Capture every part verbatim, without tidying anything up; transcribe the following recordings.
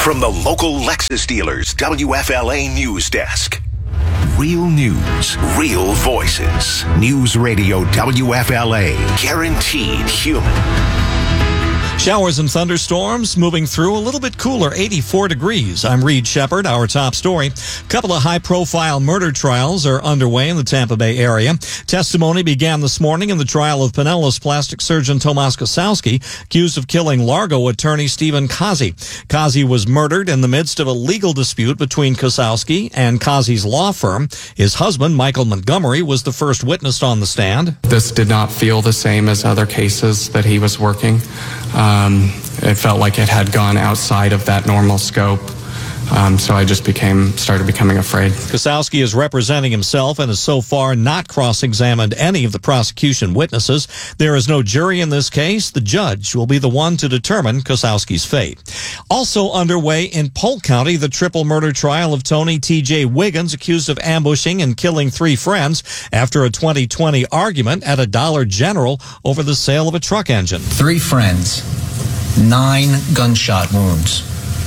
From the local Lexus dealers W F L A News Desk. Real news, real voices. News Radio W F L A. Guaranteed human. Showers and thunderstorms moving through, a little bit cooler, eighty-four degrees. I'm Reed Shepard. Our top story. A couple of high-profile murder trials are underway in the Tampa Bay area. Testimony began this morning in the trial of Pinellas plastic surgeon Tomas Kosowski, accused of killing Largo attorney Stephen Kazi. Kazi was murdered in the midst of a legal dispute between Kosowski and Kazi's law firm. His husband, Michael Montgomery, was the first witness on the stand. This did not feel the same as other cases that he was working. Um, it felt like it had gone outside of that normal scope. Um, so I just became, started becoming afraid. Kosowski is representing himself and has so far not cross-examined any of the prosecution witnesses. There is no jury in this case. The judge will be the one to determine Kosowski's fate. Also underway in Polk County, the triple murder trial of Tony T J Wiggins, accused of ambushing and killing three friends after a twenty twenty argument at a Dollar General over the sale of a truck engine. Three friends, nine gunshot wounds.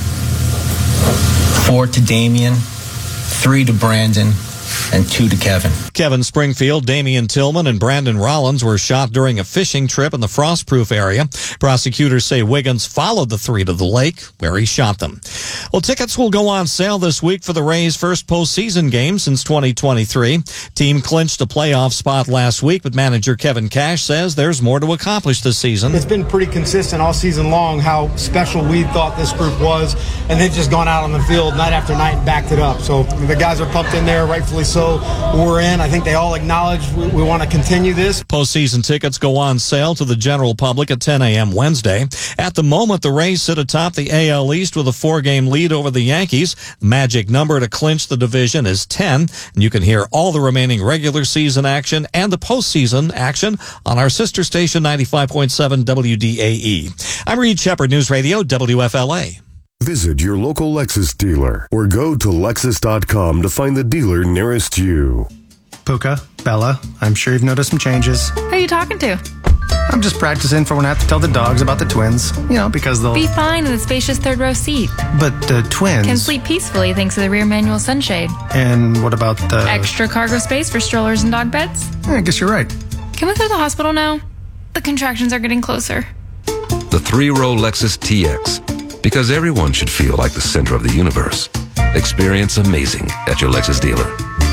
Four to Damien, three to Brandon, and two to Kevin. Kevin Springfield, Damian Tillman, and Brandon Rollins were shot during a fishing trip in the Frostproof area. Prosecutors say Wiggins followed the three to the lake where he shot them. Well, tickets will go on sale this week for the Rays' first postseason game since twenty twenty-three. Team clinched a playoff spot last week, but manager Kevin Cash says there's more to accomplish this season. It's been pretty consistent all season long how special we thought this group was, and they've just gone out on the field night after night and backed it up. So the guys are pumped in there, rightfully so. We're in. I think they all acknowledge we, we want to continue this. Postseason tickets go on sale to the general public at ten a.m. Wednesday. At the moment, the Rays sit atop the A L East with a four-game lead over the Yankees. The magic number to clinch the division is ten, and you can hear all the remaining regular season action and the postseason action on our sister station ninety-five point seven W D A E. I'm Reed Shepard, News Radio W F L A. Visit your local Lexus dealer or go to Lexus dot com to find the dealer nearest you. Puka, Bella, I'm sure you've noticed some changes. Who are you talking to? I'm just practicing for when I have to tell the dogs about the twins. You know, because they'll... Be fine in the spacious third row seat. But the twins... Can sleep peacefully thanks to the rear manual sunshade. And what about the... Extra cargo space for strollers and dog beds? I guess you're right. Can we go to the hospital now? The contractions are getting closer. The three-row Lexus T X. Because everyone should feel like the center of the universe. Experience amazing at your Lexus dealer.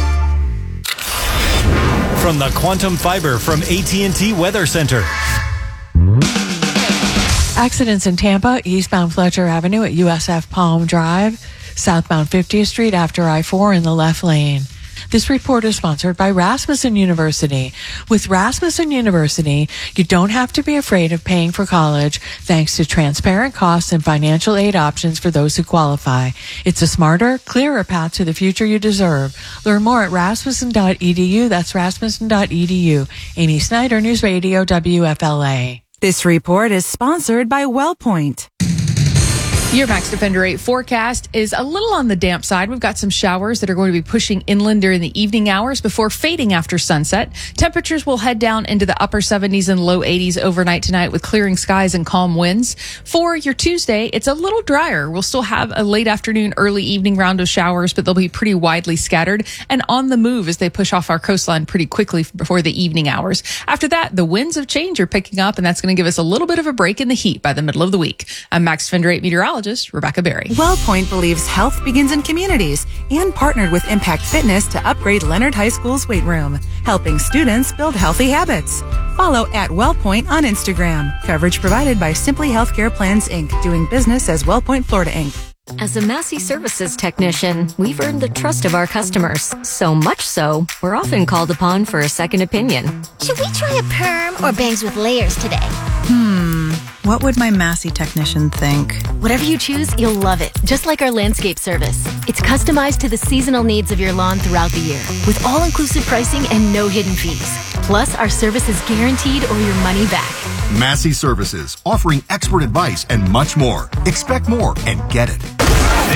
From the Quantum Fiber from A T and T Weather Center. Accidents in Tampa, eastbound Fletcher Avenue at U S F Palm Drive, southbound fiftieth Street after I four in the left lane. This report is sponsored by Rasmussen University. With Rasmussen University, you don't have to be afraid of paying for college thanks to transparent costs and financial aid options for those who qualify. It's a smarter, clearer path to the future you deserve. Learn more at rasmussen dot e d u. That's rasmussen dot e d u. Amy Snyder, News Radio W F L A. This report is sponsored by WellPoint. Your Max Defender eight forecast is a little on the damp side. We've got some showers that are going to be pushing inland during the evening hours before fading after sunset. Temperatures will head down into the upper seventies and low eighties overnight tonight with clearing skies and calm winds. For your Tuesday, it's a little drier. We'll still have a late afternoon, early evening round of showers, but they'll be pretty widely scattered and on the move as they push off our coastline pretty quickly before the evening hours. After that, the winds of change are picking up, and that's going to give us a little bit of a break in the heat by the middle of the week. I'm Max Defender eight meteorologist Rebecca Berry. WellPoint believes health begins in communities and partnered with Impact Fitness to upgrade Leonard High School's weight room, helping students build healthy habits. Follow at WellPoint on Instagram. Coverage provided by Simply Healthcare Plans, Incorporated, doing business as WellPoint Florida, Incorporated. As a Massey Services technician, we've earned the trust of our customers. So much so, we're often called upon for a second opinion. Should we try a perm or bangs with layers today? Hmm, what would my Massey technician think? Whatever you choose, you'll love it. Just like our landscape service. It's customized to the seasonal needs of your lawn throughout the year, with all-inclusive pricing and no hidden fees. Plus, our service is guaranteed or your money back. Massey Services, offering expert advice and much more. Expect more and get it.